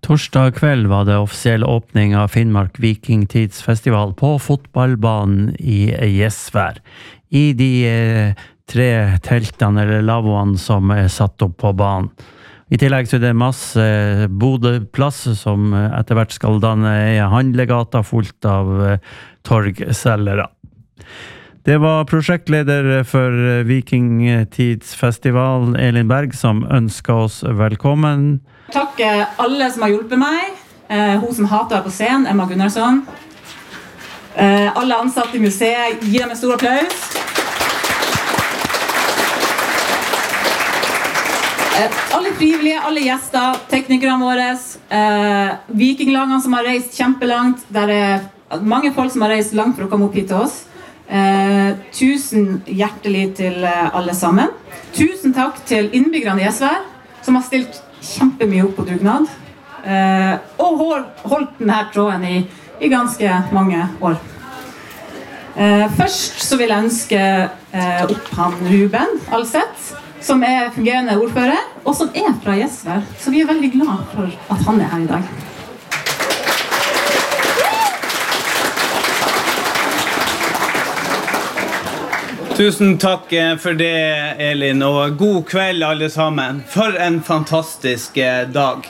Torsdag kveld var det offisiell åpning av Finnmark Vikingtidsfestival på fotballbanen i Gjesvær. I de 3 teltene eller lavvoene som satt opp på banen. I tillegg så er det masse bodeplass som etter hvert skal danne handlegata fullt av torgselgere. Det var prosjektleder for Vikingtidsfestival, Elin Berg, som ønsket oss velkommen. Takk alle som har hjulpet meg. Hun som hater på scenen, Emma Gunnarsson. Alle ansatte i museet, gi dem en stor applaus. Alle frivillige, alle gjester, teknikerne våre, vikinglagene som har reist kjempelangt. Der mange folk som har reist langt for å komme opp hit til oss. Tusen hjertelig til alle sammen. Tusen takk til innbyggerne i Gjesvær, som har stilt kjempemye opp på dugnad og holdt denne tråden i ganske mange år. Først så vil jeg ønske opp han Ruben Alseth, som fungerende ordfører og som fra Gjesvær, så vi veldig glad for at han her i dag. Tusen takk for det, Elin, og god kveld alle sammen. For en fantastisk dag.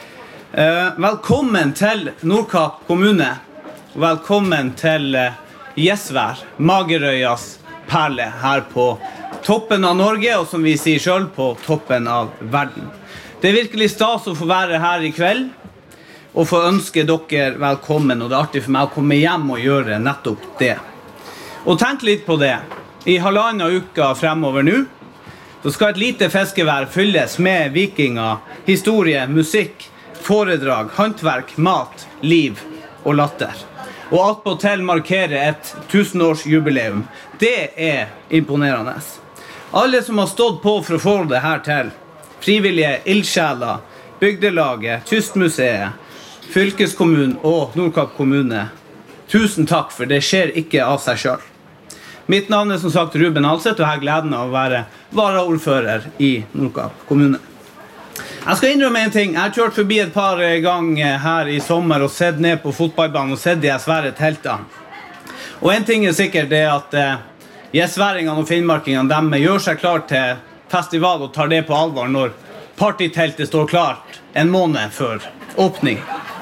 Velkommen til Nordkapp kommune. Velkommen til Gjesvær, Magerøyas perle her på toppen av Norge, og som vi sier selv, på toppen av verden. Det virkelig stas å få være her i kveld, og få ønske dere velkommen, og det artig for meg å komme hjem og gjøre nettopp det. Og tenk litt på det. I halvannen uka fremover nå, så skal et lite fiskevær fylles med vikinger, historie, musikk, foredrag, håndverk, mat, liv og latter. Og alt på til markere et 1000-årsjubileum. Det imponerende. Alle som har stått på for å få det her til, frivillige ildsjeler, bygdelaget, Kystmuseet, fylkeskommunen og Nordkapp kommune, tusen takk, for det skjer ikke av seg selv. Mitt navn som sagt Ruben Alseth, og jeg har gleden av å være varaordfører i Nordkapp kommune. Jeg skal innrømme en ting. Jeg har kjørt forbi et par ganger her i sommer og sett ned på fotballbanen og sett de svære teltene. Og en ting sikkert, det at gjesværingene og finnmarkingene, de gjør seg klar til festival og tar det på alvor når partyteltet står klart en måned før åpning.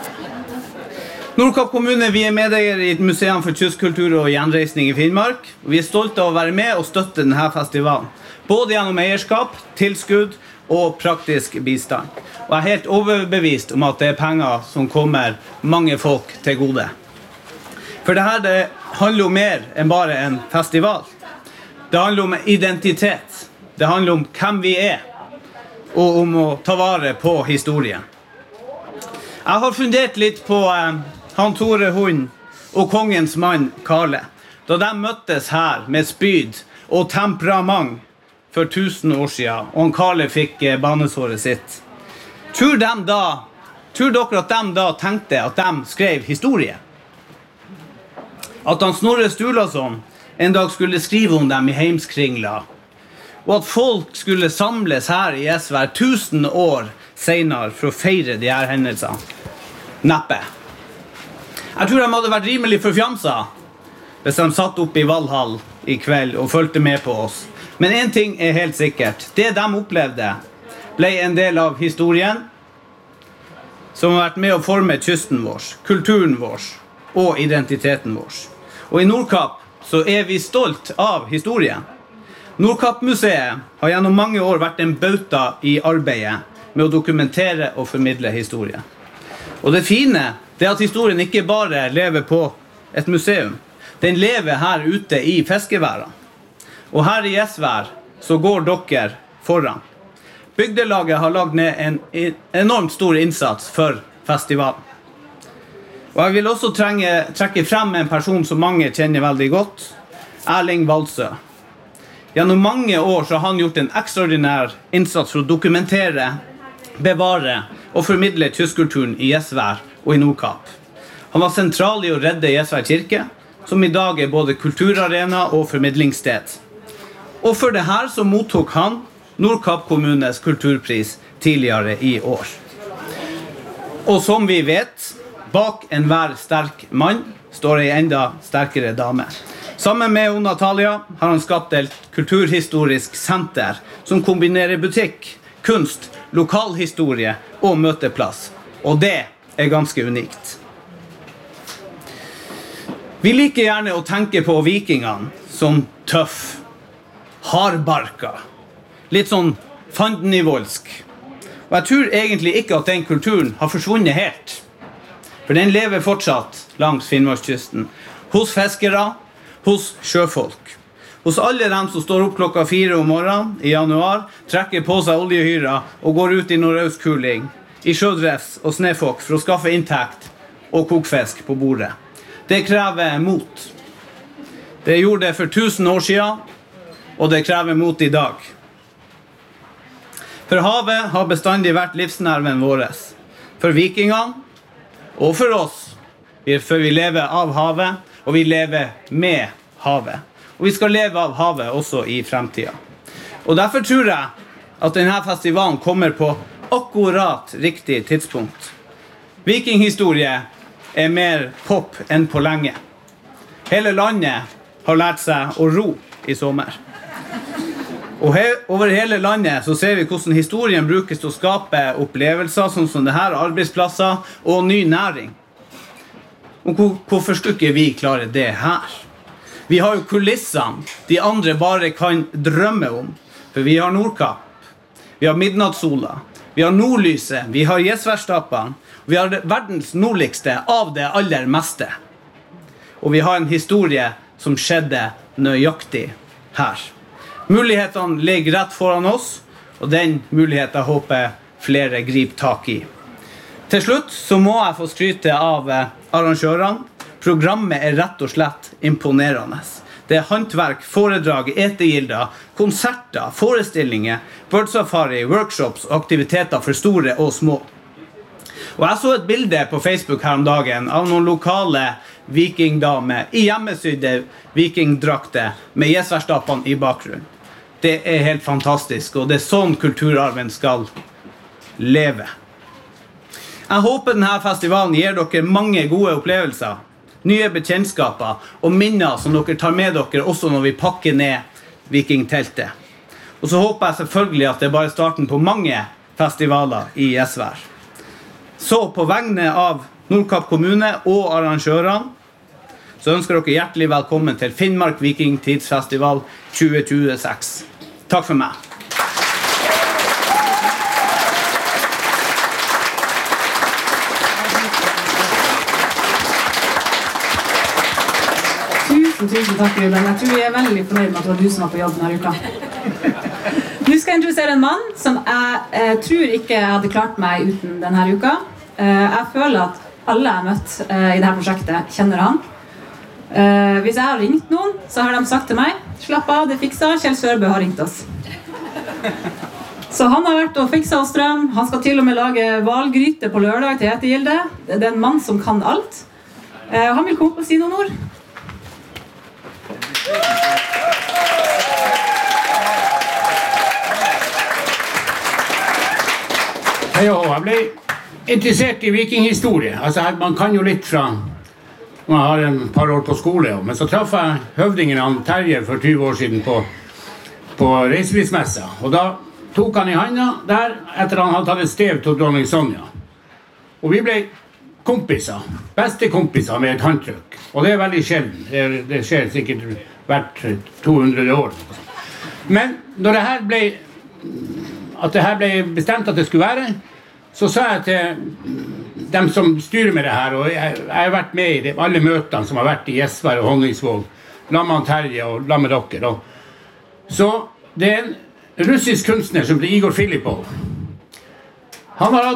Nordkapp kommune, vi medeier i Museum for kystkultur og gjenreisning i Finnmark. Vi stolte av å være med og støtte denne festivalen, både gjennom eierskap, tilskudd og praktisk bistand. Og jeg helt overbevist om at det penger som kommer mange folk til gode. For dette handler om mer enn bare en festival. Det handler om identitet. Det handler om hvem vi og om å ta vare på historien. Jeg har fundert litt på han Tore Hund og kongens mann Karle, da de møttes her med spyd og temperament for 1000 år siden, og han Karle fikk banesåret sitt. Tror dere at de da tenkte at de skrev historie? At han Snorre Sturlason en dag skulle skrive om dem i heimskringla, og at folk skulle samles her i Gjesvær 1000 år senere for å feire de her hendelsene? Neppe. Jeg tror de hadde vært rimelig forfjamsa hvis de satt oppe i Valhall i kveld og følte med på oss. Men en ting helt sikkert. Det de opplevde ble en del av historien som har vært med å forme kysten vår, kulturen vår og identiteten vår. Og i Nordkapp så vi stolt av historien. Nordkapp-museet har gjennom mange år vært en bauta i arbeidet med å dokumentere og formidle historien. Og det fine det at historien ikke bare lever på et museum. Den lever her ute i fiskeværene. Og her i Gjesvær så går dere foran. Bygdelaget har lagt ned en enormt stor innsats for festivalen. Og jeg vil også trekke frem en person som mange kjenner veldig godt. Erling Valsø. Gjennom mange år så har han gjort en ekstraordinær innsats for å dokumentere, bevare og formidle kystkulturen i Gjesvær og i Nordkapp. Han var sentral i å redde Gjesvær kirke, som i dag både kulturarena og formidlingssted. Og for det her så mottok han Nordkapp kommunes kulturpris tidligere i år. Og som vi vet, bak enhver sterk mann står en enda sterkere dame. Sammen med Natalia har han skapt et kulturhistorisk senter som kombinerer butikk, kunst, lokalhistorie og møteplass. Og det er ganske unikt. Vi liker gjerne å tenke på vikingene som tøff, hardbarka, litt sånn fandenivoldsk. Og jeg tror egentlig ikke at den kulturen har forsvunnet helt. For den lever fortsatt langs Finnmarkskysten. Hos fiskere, hos sjøfolk. Hos alle dem som står opp klokka 4 om morgenen i januar, trekker på seg oljehyra og går ut i nordøstkuling, i sjødrefs og snefokk for å skaffe inntekt og kokfisk på bordet. Det krever mot. Det gjorde det for 1000 år siden, og det krever mot i dag. For havet har bestandig vært livsnerven vår. For vikingene, og for oss. For vi lever av havet, og vi lever med havet. Og vi skal leve av havet også i fremtiden. Og derfor tror jeg at denne festivalen kommer på akkurat riktig tidspunkt. Vikinghistorie er mer pop enn på lenge. Hele landet har lært seg å ro i sommer. Og over hele landet så ser vi hvordan historien brukes til å skape opplevelser sånn som dette, arbeidsplasser og ny næring. Og hvorfor skulle ikke vi klare det her? Vi har jo kulissene de andre bare kan drømme om. For vi har Nordkapp, vi har Midnattssola, vi har Nordlyset, vi har Gjesværstappene, vi har verdens nordligste av det aller meste. Og vi har en historie som skjedde nøyaktig her. Mulighetene ligger rett foran oss, og den muligheten håper flere griper tak i. Til slutt så må jeg få skryte av arrangørene. Programmet er rett og slett imponerende. Det er håndverk, foredrag, etegilder, konserter, forestillinger, birdsafari, workshops og aktiviteter for store og små. Og jeg så et bilde på Facebook her om dagen av noen lokale vikingdamer i hjemmesydde vikingdrakter med Gjesværstappene i bakgrunnen. Det er helt fantastisk, og det er sånn kulturarven skal leve. Jeg håper denne festivalen gir dere mange gode opplevelser, nye bekjentskaper og minner som dere tar med dere også når vi pakker ned vikingteltet. Og så håper jeg selvfølgelig at det er bare starten på mange festivaler i Gjesvær. Så på vegne av Nordkapp kommune og arrangørene, så ønsker dere hjertelig velkommen til Finnmark Vikingtidsfestival 2026. Takk for meg. Tusen takk, Ruben. Jeg tror vi er veldig fornøyd med at det var du som var på jobb denne uka. Nå skal jeg introdusere en mann som jeg tror ikke jeg hadde klart meg uten denne uka. Jeg føler at alle jeg har møtt i dette prosjektet kjenner han. Hvis jeg har ringt noen, så har de sagt til meg: slapp av, det fiksa, Kjell Sørbø har ringt oss. Så han har vært og fiksa oss strøm. Han skal til og med lage valgryte på lørdag til etegilde. Det er en mann som kan alt. Han vil komme opp og si noen ord. Jeg ble interessert i vikinghistorie. Altså, man kan jo litt fra man har en par år på skole. Men så traff jeg høvdingen av Terje for 20 år siden på reiselivsmessa. Og da tok han i handa der etter han hadde tatt et stev til dronning Sonja. Og vi ble kompiser. Beste kompiser med et håndtrykk. Og det er veldig sjelden. Det skjer sikkert hvert 200 år. Men når det her ble bestemt at det skulle være, så sa jeg til dem som styrer med det her, og jeg har vært med i alle møtene som har vært i Gjesvær og Honningsvåg, la med Terje og la med dere. Så det er en russisk kunstner som heter Igor Filippov. Han har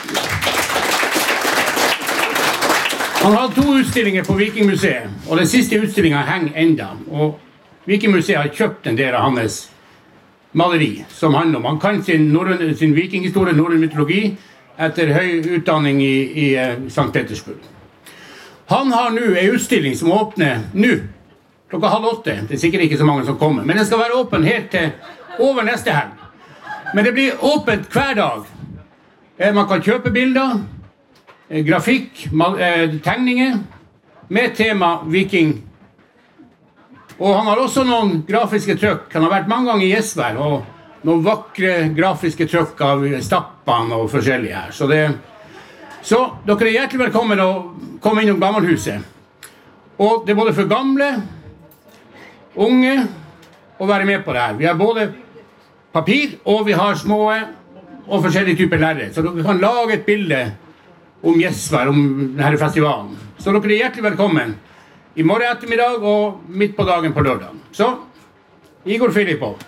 hatt 2 utstillinger på Vikingmuseet, og den siste utstillingen henger enda. Og Vikingmuseet har kjøpt en del av hans maleri som handler om. Han kan sin vikinghistorie, norrøn mytologi, etter høy utdanning i St. Petersburg. Han har nå en utstilling som åpner nå, klokka 7:30. Det er sikkert ikke så mange som kommer, men den skal være åpen helt til over neste helg. Men det blir åpent hver dag. Man kan kjøpe bilder, grafikk, tegninger, med tema viking. Og han har også noen grafiske trykk. Han har vært mange ganger i Gjesvær, og noen vakre grafiske trykk av Stappan og forskjellige her. Så dere hjertelig velkommen å komme innom Gammelhuset. Og det både for gamle, unge, å være med på det her. Vi har både papir, og vi har små og forskjellige typer lærere. Så dere kan lage et bilde om Gjesvær, om denne festivalen. Så dere hjertelig velkommen i morgen ettermiddag og midt på dagen på lørdag. Så, Igor Filippov.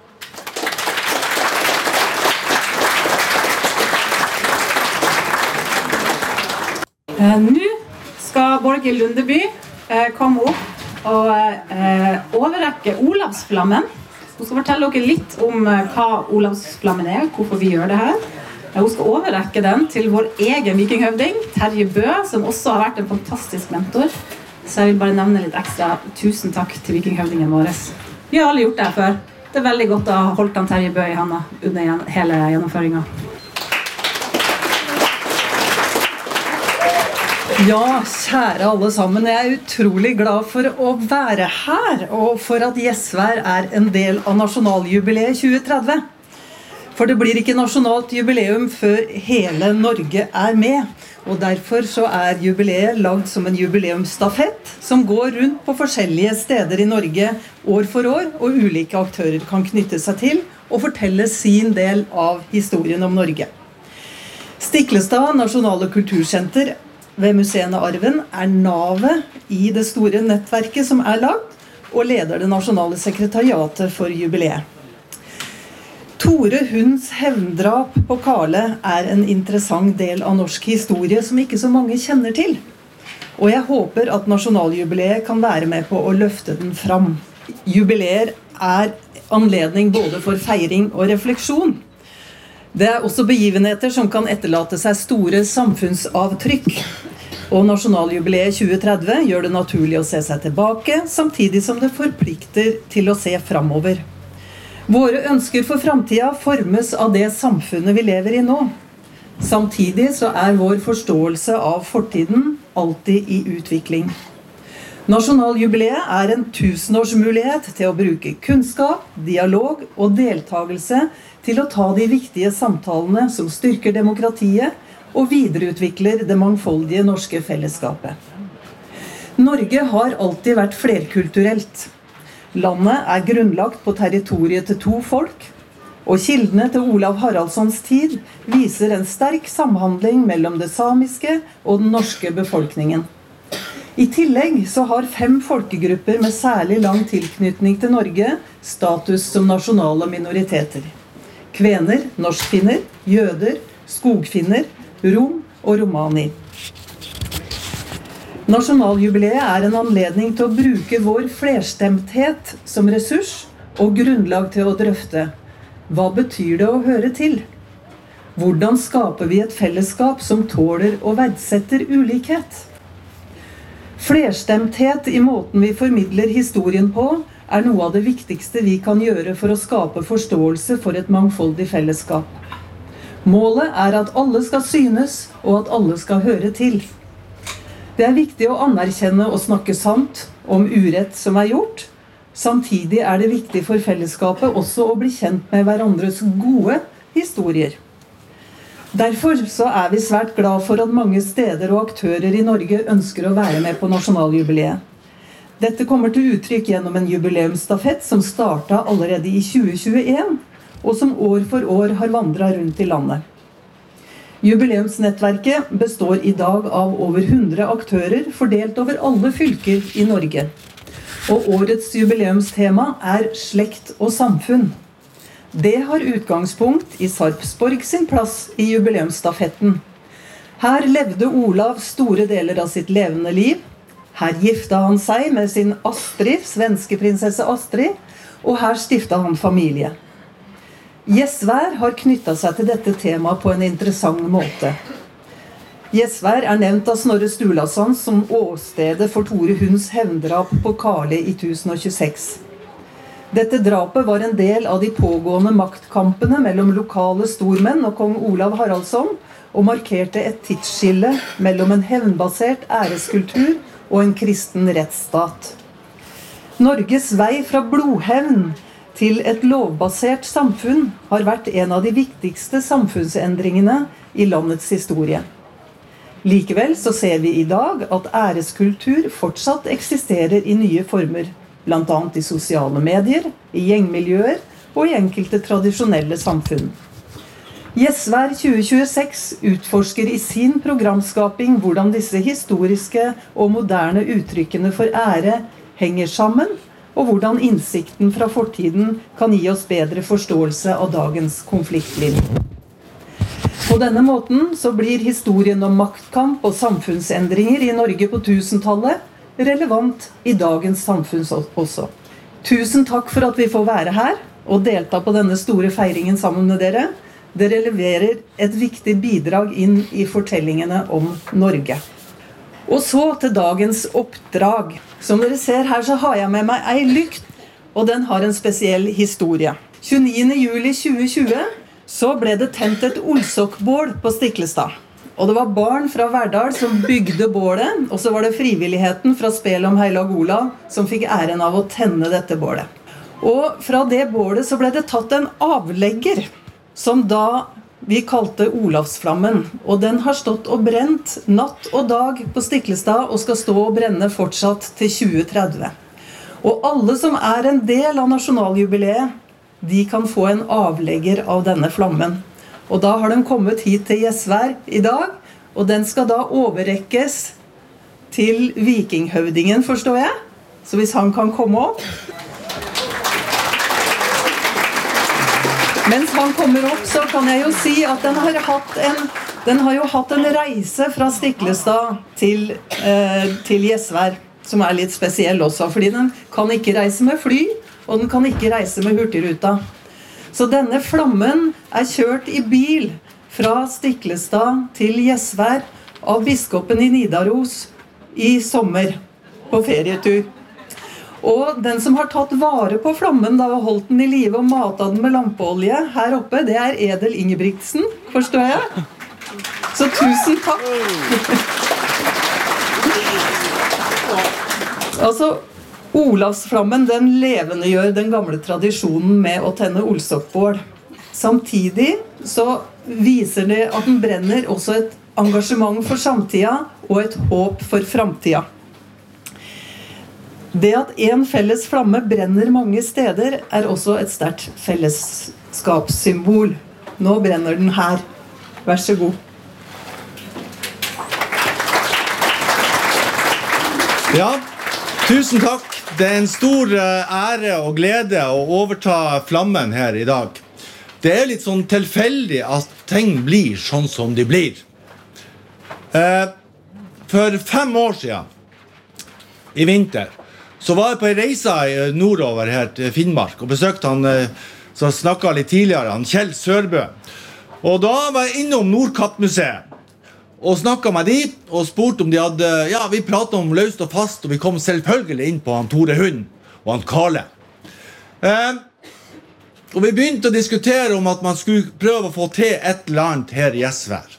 Nå skal Borghild Lundeby komme opp og overrekke Olavsflammen. Hun skal fortelle dere litt om hva Olavsflammen hvorfor vi gjør det her. Hun skal overrekke den til vår egen vikinghøvding, Terje Bø, som også har vært en fantastisk mentor. Så jeg vil bare nevne litt ekstra tusen takk til vikinghøvdingen vår. Vi har alle gjort det her før. Det er veldig godt å ha holdt han Terje Bø i handa under hele gjennomføringen. Ja, kjære alle sammen. Jeg er utrolig glad for å være her, og for at Gjesvær er en del av nasjonaljubileet 2030. For det blir ikke nasjonalt jubileum før hele Norge er med, og derfor så er jubileet lagd som en jubileumsstafett som går rundt på forskjellige steder i Norge år for år, og ulike aktører kan knytte seg til og fortelle sin del av historien om Norge. Stiklestad Nasjonale Kultursenter ved Museene Arven er navet i det store nettverket som er lagd, og leder det nasjonale sekretariatet for jubileet. Tore Hunds hevndrap på Kale er en interessant del av norsk historie som ikke så mange kjenner til. Og jeg håper at nasjonaljubileet kan være med på å løfte den fram. Jubileer er anledning både for feiring og refleksjon. Det er også begivenheter som kan etterlate seg store samfunnsavtrykk. Og nasjonaljubileet 2030 gjør det naturlig å se seg tilbake, samtidig som det forplikter til å se framover. Våre ønsker for fremtiden formes av det samfunnet vi lever i nå. Samtidig så er vår forståelse av fortiden alltid i utvikling. Nasjonaljubileet er en 1000-årsmulighet til å bruke kunnskap, dialog og deltagelse til å ta de viktige samtalene som styrker demokratiet og videreutvikler det mangfoldige norske fellesskapet. Norge har alltid vært flerkulturelt. Landet er grunnlagt på territoriet til 2 folk, og kildene til Olav Haraldssons tid viser en sterk samhandling mellom det samiske og den norske befolkningen. I tillegg så har 5 folkegrupper med særlig lang tilknytning til Norge status som nasjonale minoriteter. Kvener, norskfinner, jøder, skogfinner, rom og romani. Nasjonaljubileet er en anledning til å bruke vår flerstemthet som ressurs og grunnlag til å drøfte. Hva betyr det å høre til? Hvordan skaper vi et fellesskap som tåler og verdsetter ulikhet? Flerstemthet i måten vi formidler historien på er noe av det viktigste vi kan gjøre for å skape forståelse for et mangfoldig fellesskap. Målet er at alle skal synes og at alle skal høre til. Det er viktig å anerkjenne og snakke sant om urett som er gjort. Samtidig er det viktig for fellesskapet også å bli kjent med hverandres gode historier. Derfor så er vi svært glad for at mange steder og aktører i Norge ønsker å være med på nasjonaljubileet. Dette kommer til uttrykk gjennom en jubileumsstafett som startet allerede i 2021, og som år for år har vandret rundt i landet. Jubileumsnettverket består i dag av over 100 aktører fordelt over alle fylker i Norge. Og årets jubileumstema er slekt og samfunn. Det har utgangspunkt i Sarpsborg sin plass i jubileumsstafetten. Her levde Olav store deler av sitt levende liv. Her gifta han seg med sin Astrid, svenske prinsesse Astrid, og her stifta han familie. Gjesvær har knyttet seg til dette temaet på en interessant måte. Gjesvær er nevnt av Snorre Sturlason som åstedet for Tore Hunds hevndrap på Kale i 1026. Dette drapet var en del av de pågående maktkampene mellom lokale stormenn og kong Olav Haraldsson, og markerte et tidsskille mellom en hevnbasert æreskultur og en kristen rettsstat. Norges vei fra blodhevn til et lovbasert samfunn har vært en av de viktigste samfunnsendringene i landets historie. Likevel så ser vi i dag at æreskultur fortsatt eksisterer i nye former, blant annet i sosiale medier, i gjengmiljøer og i enkelte tradisjonelle samfunn. Gjesvær 2026 utforsker i sin programskaping hvordan disse historiske og moderne uttrykkene for ære henger sammen, og hvordan innsikten fra fortiden kan gi oss bedre forståelse av dagens konfliktlinjer. På denne måten så blir historien om maktkamp og samfunnsendringer i Norge på 1000-tallet relevant i dagens samfunn også. Tusen takk for at vi får være her og delta på denne store feiringen sammen med dere. Dere leverer et viktig bidrag inn i fortellingene om Norge. Og så til dagens oppdrag. Som dere ser her så har jeg med meg ei lykt, og den har en spesiell historie. 29. juli 2020 så ble det tent et Olsokkbål på Stiklestad. Og det var barn fra Verdal som bygde bålet, og så var det frivilligheten fra Spel om Heilag Olav som fikk æren av å tenne dette bålet. Og fra det bålet så ble det tatt en avlegger, som da vi kalte Olavsflammen, og den har stått og brent natt og dag på Stiklestad og skal stå og brenne fortsatt til 2030. Og alle som er en del av nasjonaljubileet, de kan få en avlegger av denne flammen. Og da har den kommet hit til Gjesvær i dag, og den skal da overrekkes til vikinghøvdingen, forstår jeg. Så hvis han kan komme opp. Mens han kommer opp, så kan jeg jo si at den har jo hatt en reise fra Stiklestad til Gjesvær, som er litt spesiell også, fordi den kan ikke reise med fly, og den kan ikke reise med hurtigruta. Så denne flammen er kjørt i bil fra Stiklestad til Gjesvær av biskopen i Nidaros i sommer på ferietur. Og den som har tatt vare på flammen da, og holdt den i live og matet den med lampeolje her oppe, det er Edel Ingebrigtsen, forstår jeg? Så tusen takk! Altså, Olavsflammen, den levendegjør den gamle tradisjonen med å tenne olsokkbål. Samtidig så viser det at den brenner også et engasjement for samtida og et håp for framtida. Det at en felles flamme brenner mange steder er også et sterkt fellesskapssymbol. Nå brenner den her. Vær så god. Ja, tusen takk. Det er en stor ære og glede å overta flammen her i dag. Det er litt sånn tilfeldig at ting blir sånn som de blir. For 5 år siden, i vinter, så var jeg på en reise nordover her til Finnmark og besøkte han, som snakket litt tidligere, han Kjell Sørbø. Og da var jeg innom Nordkappmuseet og snakket med de og spurte om de hadde, ja, vi pratet om løst og fast, og vi kom selvfølgelig inn på han Tore Hund og han Karle. Og vi begynte å diskutere om at man skulle prøve å få til et eller annet her i Gjesvær.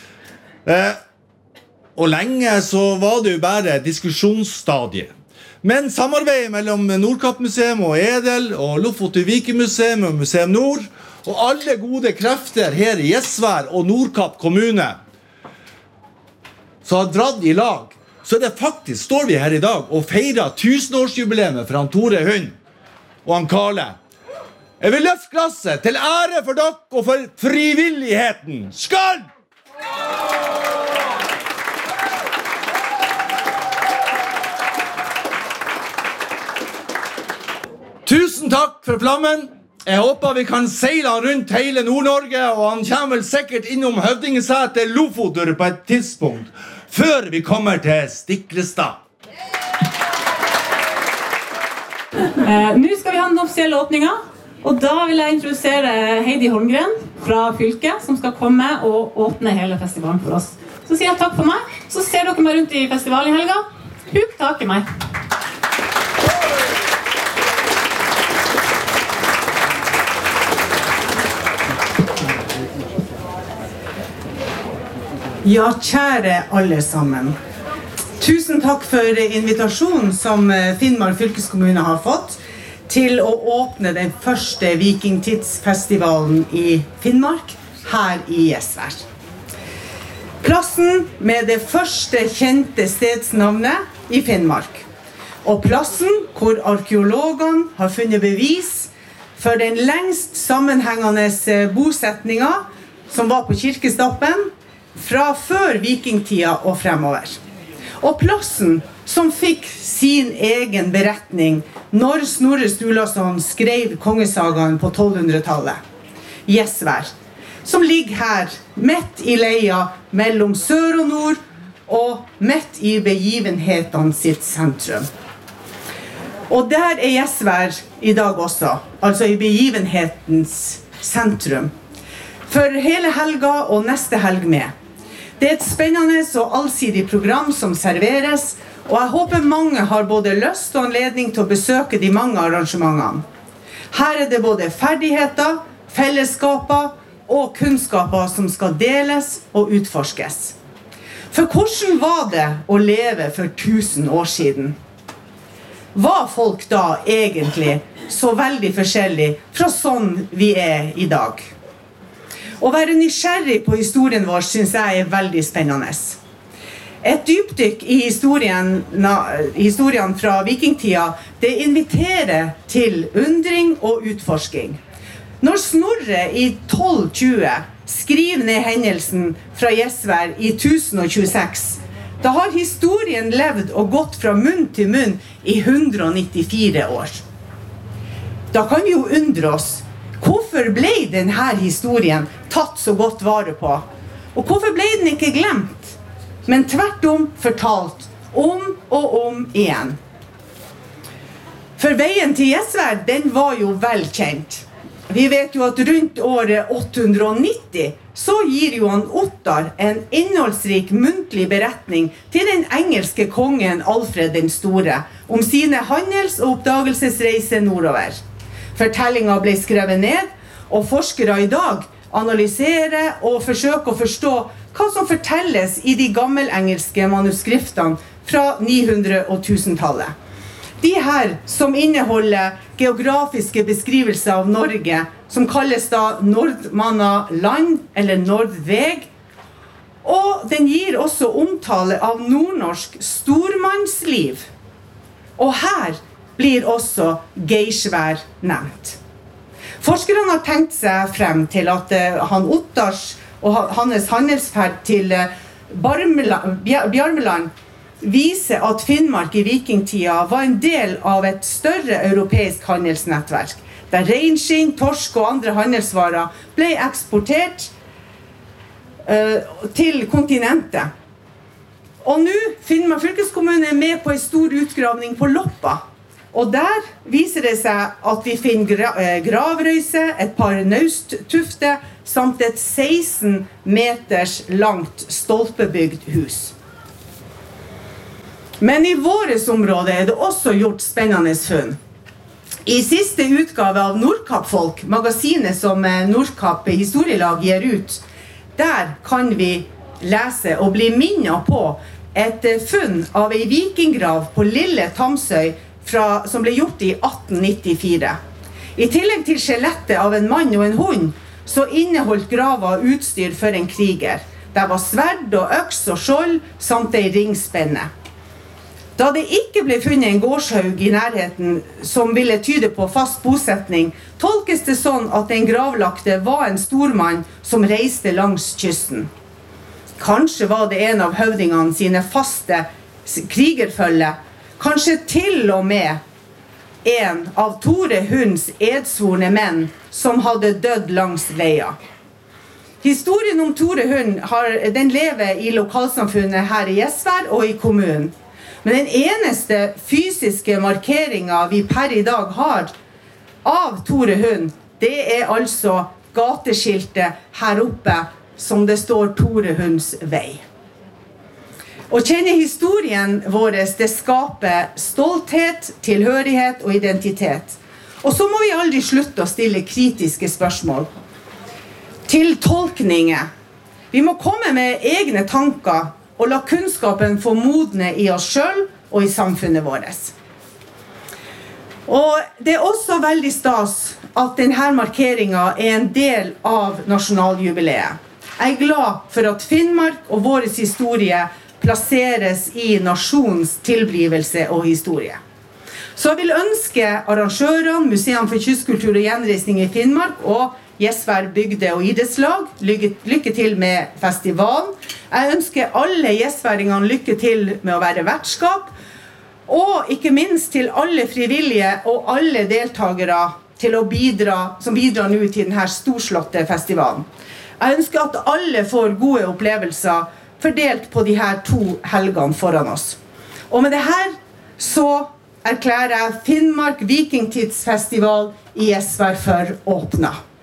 Og lenge så var det jo bare diskusjonsstadiet. Men samarbeidet mellom Nordkappmuseum og Edel og Lofoten Vikingmuseum og Museum Nord og alle gode krefter her i Gjesvær og Nordkapp kommune så har dratt i lag, så det faktisk står vi her i dag og feirer 1000-årsjubileet for han Tore Hund og han Karle. Jeg vil løfte glasset til ære for dere og for frivilligheten. Skål! Tusen takk for flammen. Jeg håper vi kan seile han rundt hele Nord-Norge, og han kommer vel sikkert innom Høvdingeseter Lofoter på et tidspunkt, før vi kommer til Stiklestad. Nå skal vi ha den offisielle åpningen, og da vil jeg introdusere Heidi Holmgren fra fylket, som skal komme og åpne hele festivalen for oss. Så sier jeg takk for meg, så ser dere meg rundt i festivalen i helga. Huk tak i meg. Ja, kjære alle sammen. Tusen takk for invitasjonen som Finnmark fylkeskommune har fått til å åpne den første vikingtidsfestivalen i Finnmark, her i Gjesvær. Plassen med det første kjente stedsnavnet i Finnmark. Og plassen hvor arkeologene har funnet bevis for den lengst sammenhengende bosetningen som var på Kirkestappen fra før vikingtida og fremover. Og plassen som fikk sin egen beretning når Snorre Sturlason skrev kongesagaen på 1200-tallet. Gjesvær, som ligger her, midt i leia mellom sør og nord, og midt i begivenhetene sitt sentrum. Og der Gjesvær i dag også, altså i begivenhetens sentrum. For hele helga og neste helg med. Det et spennende og allsidig program som serveres, og jeg håper mange har både lyst og anledning til å besøke de mange arrangementene. Her det både ferdigheter, fellesskaper og kunnskaper som skal deles og utforskes. For hvordan var det å leve for 1000 år siden? Var folk da egentlig så veldig forskjellig fra sånn vi i dag? Å være nysgjerrig på historien vår synes jeg veldig spennende. Et dypdykk i historien fra vikingtida, det inviterer til undring og utforsking. Når Snorre i 1220 skriver ned hendelsen fra Gjesvær i 1026, da har historien levd og gått fra munn til munn i 194 år. Da kan vi jo undre oss, hvorfor ble denne historien tatt så godt vare på? Og hvorfor ble den ikke glemt, men tvert om fortalt om og om igjen? For veien til Gjesvær, den var jo velkjent. Vi vet jo at rundt året 890 så gir Johan Ottar en innholdsrik muntlig beretning til den engelske kongen Alfred den Store om sine handels- og oppdagelsesreiser nordover. Fortellingen ble skrevet ned, og forskere i dag analyserer og forsøker å forstå hva som fortelles i de gammelengelske manuskriptene fra 900- og 1000-tallet. De her som inneholder geografiske beskrivelser av Norge, som kalles da Nordmanna land eller Nordveg, og den gir også omtale av nordnorsk stormannsliv. Og her blir også Geisvær nevnt. Forskerne har tenkt seg frem til at han Ottars og hans handelsferd til Bjarmeland viser at Finnmark i vikingtida var en del av et større europeisk handelsnettverk, der reinskinn, torsk og andre handelsvarer ble eksportert til kontinentet. Og nå Finnmark fylkeskommune med på en stor utgravning på Loppa. Og der viser det seg at vi finner gravrøyse, et par nausttufter, samt et 16 meters langt stolpebygd hus. Men i våres område det også gjort spennende funn. I siste utgave av Nordkapp-folk, magasinet som Nordkapp historielag gir ut, der kan vi lese og bli minnet på et funn av en vikinggrav på Lille Tamsøy som ble gjort i 1894. I tillegg til skjelettet av en mann og en hund, så inneholdt grava utstyr for en kriger. Der var sverd og øks og skjold, samt en ringspenne. Da det ikke ble funnet en gårdshaug i nærheten som ville tyde på fast bosetning, tolkes det sånn at den gravlagte var en stormann som reiste langs kysten. Kanskje var det en av høvdingene sine faste krigerfølge, kanskje til og med en av Tore Hunds edsvorne menn som hadde dødd langs leia. Historien om Tore Hund den lever i lokalsamfunnet her i Gjesvær og i kommunen. Men den eneste fysiske markeringen vi per i dag har av Tore Hund, det altså gateskiltet her oppe som det står Tore Hunds vei. Å kjenne historien vår, det skaper stolthet, tilhørighet og identitet. Og så må vi aldri slutte å stille kritiske spørsmål. Til tolkninger. Vi må komme med egne tanker og la kunnskapen få modne I oss selv og I samfunnet vårt. Og det også veldig stas at denne markeringen en del av nasjonaljubileet. Jeg glad for at Finnmark og vår historie plasseres I nasjonens tilblivelse og historie. Så jeg vil ønske arrangørene, Museene for kystkultur og gjenreisning I Finnmark og Gjesvær bygde- og idrettslag, lykke til med festivalen. Jeg ønsker alle gjesværingene lykke til med å være vertskap, og ikke minst til alle frivillige og alle deltagere til å som bidrar nå til denne storslåtte festivalen. Jeg ønsker at alle får gode opplevelser fordelt på de her 2 helgene foran oss. Og med det her så erklærer jeg Finnmark Vikingtidsfestival I Gjesvær for åpnet.